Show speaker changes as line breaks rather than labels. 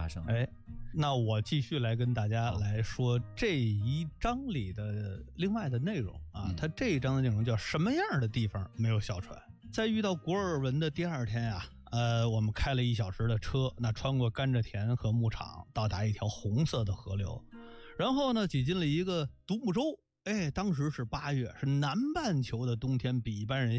生。
那我继续来跟大家来说这一章里的另外的内容啊。它这一章的内容叫什么样的地方没有小船。在遇到古尔文的第二天啊，我们开了1小时的车，那穿过甘蔗田和牧场，到达一条红色的河流，然后呢挤进了一个独木舟。当时是8月，是南半球的冬天，比一般人